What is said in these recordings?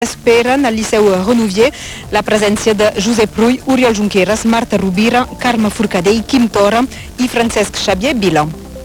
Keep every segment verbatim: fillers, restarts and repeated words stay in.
Esperen al Liceu Renouvier la presència de Josep Rull, Oriol Junqueras, Marta Rovira, Carme Forcadell, Quim Torra i Francesc Xavier Vila.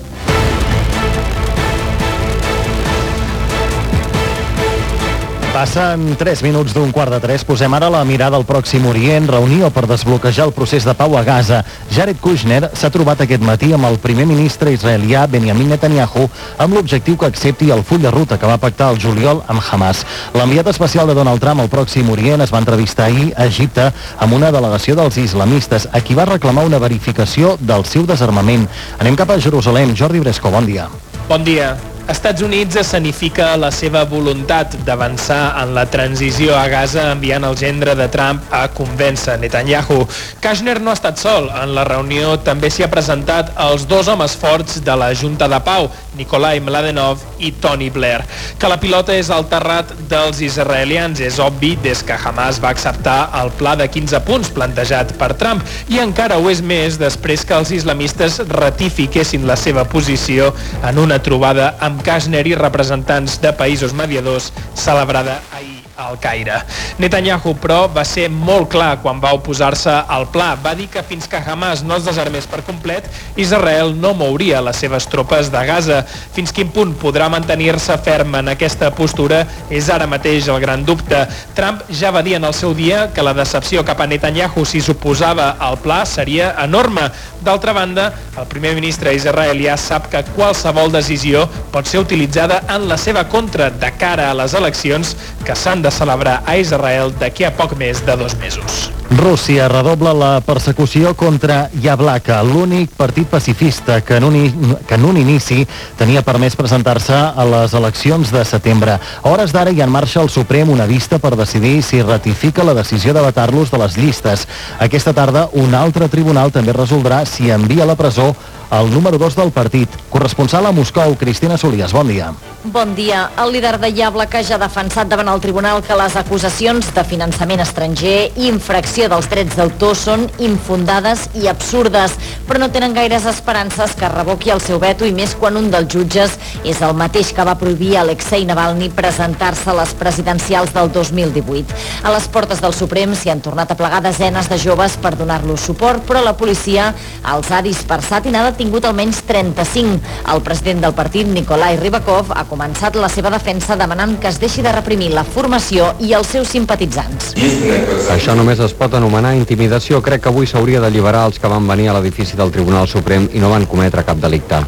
Passen tres minuts d'un quart de tres. Posem ara la mirada al Pròxim Orient. Reunió per desbloquejar el procés de pau a Gaza. Jared Kushner s'ha trobat aquest matí amb el primer ministre israelià Benjamin Netanyahu amb l'objectiu que accepti el full de ruta que va pactar el juliol amb Hamas. L'enviat especial de Donald Trump al Pròxim Orient es va entrevistar ahir a Egipte amb una delegació dels islamistes a qui va reclamar una verificació del seu desarmament. Anem cap a Jerusalem. Jordi Bresco, bon dia. Bon dia. Estats Units escenifica la seva voluntat d'avançar en la transició a Gaza enviant el gendre de Trump a convèncer Netanyahu. Kushner no ha estat sol. En la reunió també s'hi ha presentat els dos homes forts de la Junta de Pau, Nikolai Mladenov i Tony Blair. Que la pilota és al terrat dels israelians és obvi des que Hamas va acceptar el pla de quinze punts plantejat per Trump i encara ho és més després que els islamistes ratifiquessin la seva posició en una trobada amb Kushner i representants de països mediadors celebrada ahir al Caire. Netanyahu, però, va ser molt clar quan va oposar-se al pla. Va dir que fins que Hamas no es desarmés per complet, Israel no mouria les seves tropes de Gaza. Fins quin punt podrà mantenir-se ferm en aquesta postura és ara mateix el gran dubte. Trump ja va dir en el seu dia que la decepció cap a Netanyahu si s'oposava al pla seria enorme. D'altra banda, el primer ministre israelià sap que qualsevol decisió pot ser utilitzada en la seva contra de cara a les eleccions que s'han de celebrar a Israel d'aquí a poc més de dos mesos. Rússia redobla la persecució contra Yablaka, l'únic partit pacifista que en, un, que en un inici tenia permès presentar-se a les eleccions de setembre. A hores d'ara hi ha en marxa al Suprem una vista per decidir si ratifica la decisió de vetar-los de les llistes. Aquesta tarda un altre tribunal també resoldrà si envia a la presó el número dos del partit. Corresponsal a Moscou, Cristina Solias, bon dia. Bon dia. El líder de Yablaka ja ha defensat davant el tribunal que les acusacions de finançament estranger i infracció dels drets d'autor són infundades i absurdes, però no tenen gaires esperances que revoqui el seu veto i més quan un dels jutges és el mateix que va prohibir a Alexei Navalny presentar-se a les presidencials del dos mil divuit. A les portes del Suprem s'hi han tornat a plegar desenes de joves per donar-los suport, però la policia els ha dispersat i n'ha detingut almenys trenta-cinc. El president del partit, Nikolai Rybakov, ha començat la seva defensa demanant que es deixi de reprimir la formació i els seus simpatitzants. Això només es pot anomenar intimidació. Crec que avui s'hauria d'alliberar els que van venir a l'edifici del Tribunal Suprem i no van cometre cap delicte.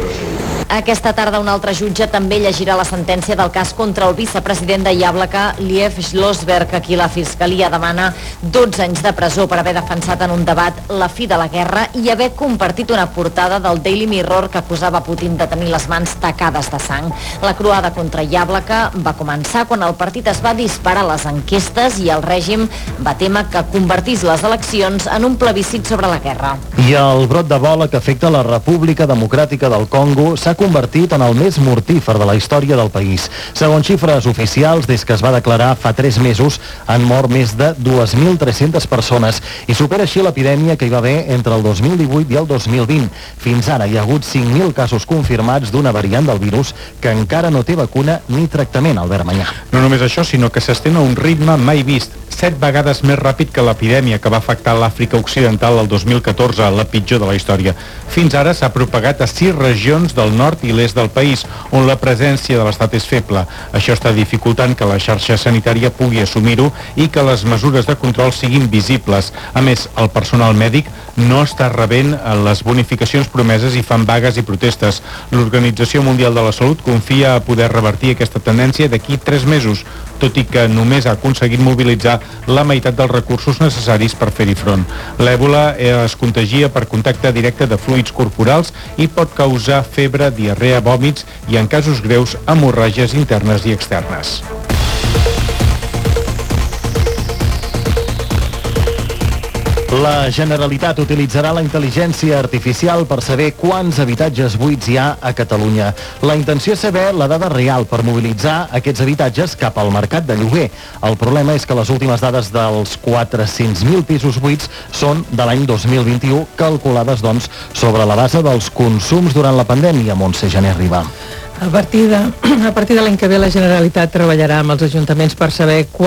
Aquesta tarda un altre jutge també llegirà la sentència del cas contra el vicepresident de Yablaka, Liev Schlossberg, a qui la Fiscalia demana dotze anys de presó per haver defensat en un debat la fi de la guerra i haver compartit una portada del Daily Mirror que acusava Putin de tenir les mans tacades de sang. La croada contra Yablaka va començar quan el partit es va disparar a les enquestes i el règim va témer que convertís les eleccions en un plebiscit sobre la guerra. I el brot d'Ebola que afecta la República Democràtica del Congo s'ha convertit en el més mortífer de la història del país. Segons xifres oficials, des que es va declarar fa tres mesos, han mort més de dues mil tres-centes persones i supera així l'epidèmia que hi va haver entre el dos mil divuit i el dos mil vint. Fins ara hi ha hagut cinc mil casos confirmats d'una variant del virus que encara no té vacuna ni tractament, Albert Manyà. No només això, sinó que s'estén a un ritme mai vist, set vegades més ràpid que l'epidèmia que va afectar l'Àfrica Occidental el dos mil catorze, la pitjor de la història. Fins ara s'ha propagat a sis regions del nord i l'est del país, on la presència de l'estat és feble. Això està dificultant que la xarxa sanitària pugui assumir-ho i que les mesures de control siguin visibles. A més, el personal mèdic no està rebent les bonificacions promeses i fan vagues i protestes. L'Organització Mundial de la Salut confia a poder revertir aquesta tendència d'aquí tres mesos, tot i que només ha aconseguit mobilitzar la meitat dels recursos necessaris per fer-hi front. L'èbola es contagia per contacte directe de fluids corporals i pot causar febre, diarrea, vòmits i, en casos greus, hemorràgies internes i externes. La Generalitat utilitzarà la intel·ligència artificial per saber quants habitatges buits hi ha a Catalunya. La intenció és saber la dada real per mobilitzar aquests habitatges cap al mercat de lloguer. El problema és que les últimes dades dels quatre-cents mil pisos buits són de l'any dos mil vint-i-u, calculades, doncs, sobre la base dels consums durant la pandèmia. Montse Gené Ribà. A partir de, a partir de l'any que ve la Generalitat treballarà amb els ajuntaments per saber quan